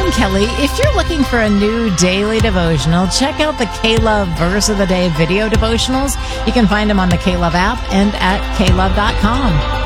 I'm Kelly. If you're looking for a new daily devotional, check out the K-Love Verse of the Day video devotionals. You can find them on the K-Love app and at klove.com.